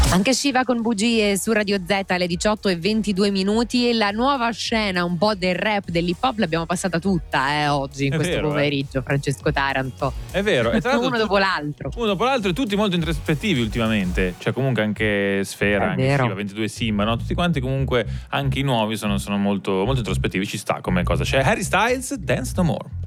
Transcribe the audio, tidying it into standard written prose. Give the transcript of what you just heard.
Anche Shiva con bugie su Radio Z alle 18:22 e la nuova scena un po' del rap, dell'hip hop l'abbiamo passata tutta oggi in questo pomeriggio, Francesco Taranto. È vero, e tra l'altro uno dopo l'altro e tutti molto introspettivi ultimamente, cioè comunque anche Sfera, è anche vero. Shiva, 22 Simba, no? Tutti quanti comunque, anche i nuovi sono molto, molto introspettivi, ci sta come cosa. C'è Harry Styles, Dance No More.